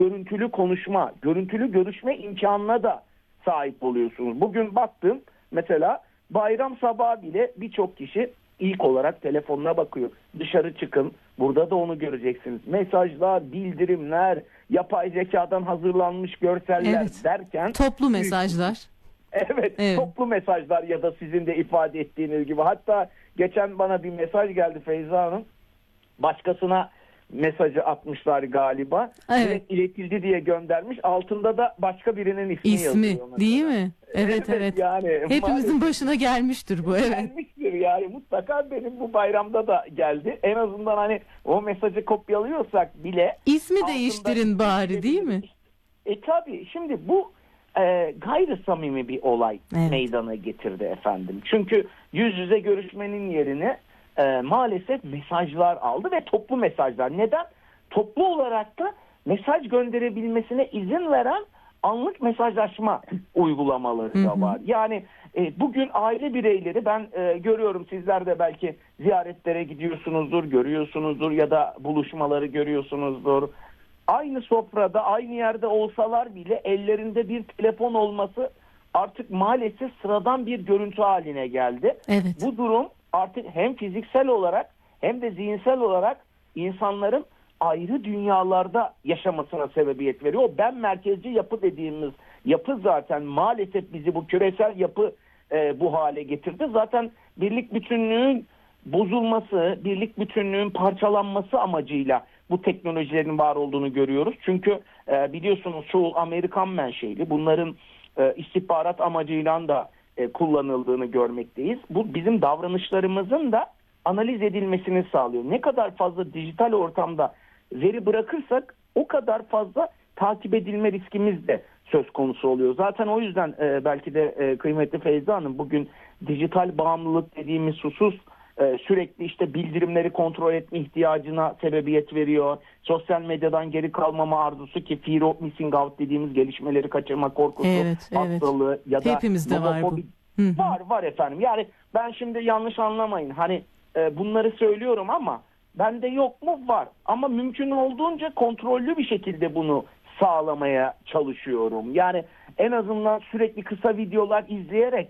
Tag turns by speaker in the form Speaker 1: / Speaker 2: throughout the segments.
Speaker 1: görüntülü konuşma, görüntülü görüşme imkanına da sahip oluyorsunuz. Bugün baktım mesela bayram sabahı bile birçok kişi ilk olarak telefonuna bakıyor. Dışarı çıkın, burada da onu göreceksiniz. Mesajlar, bildirimler, yapay zekadan hazırlanmış görseller derken
Speaker 2: toplu mesajlar.
Speaker 1: Evet, toplu mesajlar ya da sizin de ifade ettiğiniz gibi. Hatta geçen bana bir mesaj geldi Feyza Hanım. Başkasına mesajı atmışlar galiba.
Speaker 2: Evet.
Speaker 1: İletildi diye göndermiş. Altında da başka birinin ismi yazıyor.
Speaker 2: Değil mi? Evet.
Speaker 1: Yani
Speaker 2: hepimizin başına gelmiştir bu.
Speaker 1: Gelmiştir yani, mutlaka benim bu bayramda da geldi. En azından hani o mesajı kopyalıyorsak bile
Speaker 2: ismi değiştirin bari, değil mi?
Speaker 1: Tabii şimdi bu gayri samimi bir olay meydana getirdi efendim. Çünkü yüz yüze görüşmenin yerine maalesef mesajlar aldı ve toplu mesajlar. Neden? Toplu olarak da mesaj gönderebilmesine izin veren anlık mesajlaşma uygulamaları da var. Yani bugün aile bireyleri, ben görüyorum, sizler de belki ziyaretlere gidiyorsunuzdur, görüyorsunuzdur ya da buluşmaları görüyorsunuzdur. Aynı sofrada, aynı yerde olsalar bile ellerinde bir telefon olması artık maalesef sıradan bir görüntü haline geldi.
Speaker 2: Evet.
Speaker 1: Bu durum artık hem fiziksel olarak hem de zihinsel olarak insanların ayrı dünyalarda yaşamasına sebebiyet veriyor. O ben merkezci yapı dediğimiz yapı zaten maalesef bizi, bu küresel yapı bu hale getirdi. Zaten birlik bütünlüğün bozulması, birlik bütünlüğün parçalanması amacıyla bu teknolojilerin var olduğunu görüyoruz. Çünkü biliyorsunuz çoğu Amerikan menşeli. Bunların istihbarat amacıyla da kullanıldığını görmekteyiz. Bu bizim davranışlarımızın da analiz edilmesini sağlıyor. Ne kadar fazla dijital ortamda veri bırakırsak o kadar fazla takip edilme riskimiz de söz konusu oluyor. Zaten o yüzden belki de kıymetli Feyza Hanım, bugün dijital bağımlılık dediğimiz husus sürekli işte bildirimleri kontrol etme ihtiyacına sebebiyet veriyor. Sosyal medyadan geri kalmama arzusu, ki fear of missing out dediğimiz gelişmeleri kaçırma korkusu, hastalığı ya da
Speaker 2: hepimizde var bu.
Speaker 1: Var efendim. Yani ben şimdi yanlış anlamayın. Hani bunları söylüyorum ama bende yok mu? Var. Ama mümkün olduğunca kontrollü bir şekilde bunu sağlamaya çalışıyorum. Yani en azından sürekli kısa videolar izleyerek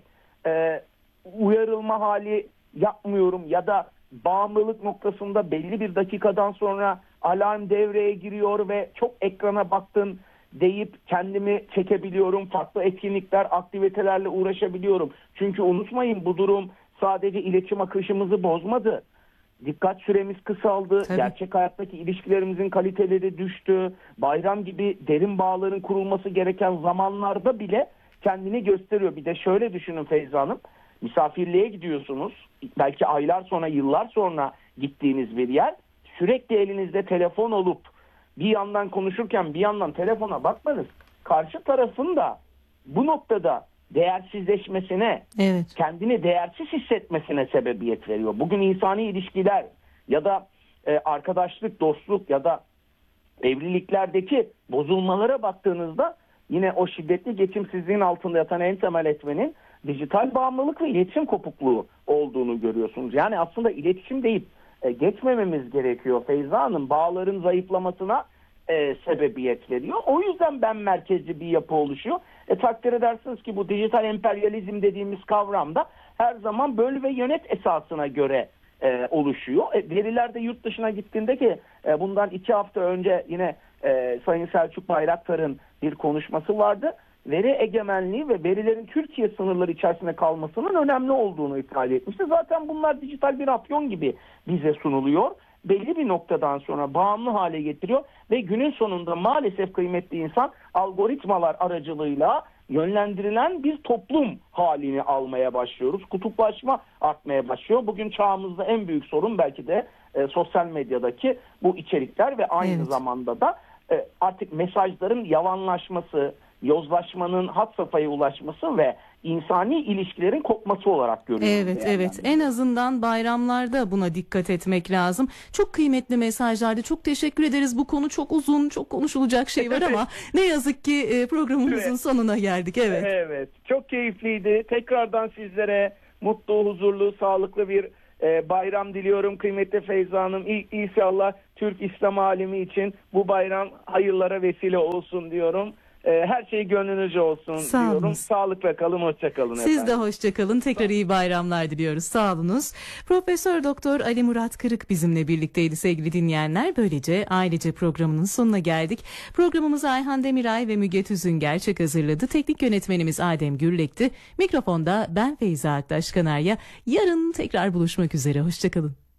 Speaker 1: uyarılma hali yapmıyorum ya da bağımlılık noktasında belli bir dakikadan sonra alarm devreye giriyor ve çok ekrana baktın deyip kendimi çekebiliyorum. Farklı etkinlikler, aktivitelerle uğraşabiliyorum. Çünkü unutmayın, bu durum sadece iletişim akışımızı bozmadı. Dikkat süremiz kısaldı.
Speaker 2: Tabii.
Speaker 1: Gerçek hayattaki ilişkilerimizin kaliteleri düştü. Bayram gibi derin bağların kurulması gereken zamanlarda bile kendini gösteriyor. Bir de şöyle düşünün Feyza Hanım. Misafirliğe gidiyorsunuz. Belki aylar sonra, yıllar sonra gittiğiniz bir yer. Sürekli elinizde telefon olup bir yandan konuşurken bir yandan telefona bakmanız karşı tarafın da bu noktada değersizleşmesine, kendini değersiz hissetmesine sebebiyet veriyor. Bugün insani ilişkiler ya da arkadaşlık, dostluk ya da evliliklerdeki bozulmalara baktığınızda yine o şiddetli geçimsizliğin altında yatan en temel etmenin dijital bağımlılık ve iletişim kopukluğu olduğunu görüyorsunuz. Yani aslında iletişim deyip geçmememiz gerekiyor Feyza Hanım. Bağların zayıflamasına sebebiyet veriyor. O yüzden ben merkezci bir yapı oluşuyor. Takdir edersiniz ki bu dijital emperyalizm dediğimiz kavramda her zaman böl ve yönet esasına göre oluşuyor. Veriler de yurt dışına gittiğinde ki bundan 2 hafta önce yine Sayın Selçuk Bayraktar'ın bir konuşması vardı. Veri egemenliği ve verilerin Türkiye sınırları içerisinde kalmasının önemli olduğunu ifade etmişti. Zaten bunlar dijital bir afyon gibi bize sunuluyor. Belli bir noktadan sonra bağımlı hale getiriyor ve günün sonunda maalesef kıymetli insan algoritmalar aracılığıyla yönlendirilen bir toplum halini almaya başlıyoruz. Kutuplaşma artmaya başlıyor. Bugün çağımızda en büyük sorun belki de sosyal medyadaki bu içerikler ve aynı zamanda da artık mesajların yavanlaşması, yozlaşmanın had safhaya ulaşması ve insani ilişkilerin kopması olarak görüyoruz.
Speaker 2: Evet. En azından bayramlarda buna dikkat etmek lazım. Çok kıymetli mesajlardı. Çok teşekkür ederiz. Bu konu çok uzun, çok konuşulacak şey var ama ne yazık ki programımızın sonuna geldik. Evet.
Speaker 1: Çok keyifliydi. Tekrardan sizlere mutlu, huzurlu, sağlıklı bir bayram diliyorum kıymetli Feyza Hanım. İnşallah Türk İslam alemi için bu bayram hayırlara vesile olsun diyorum. Her şey gönlünüzce olsun diyorum. Sağlıkla kalın, hoşça kalın efendim.
Speaker 2: Siz de hoşça kalın. Tekrar iyi bayramlar diliyoruz. Sağ olunuz. Profesör Doktor Ali Murat Kırık bizimle birlikteydi sevgili dinleyenler. Böylece ailece programının sonuna geldik. Programımızı Ayhan Demiray ve Müge Tüzün Gerçek hazırladı. Teknik yönetmenimiz Adem Gürlek'ti. Mikrofonda ben Feyza Aktaş Kanarya. Yarın tekrar buluşmak üzere. Hoşça kalın.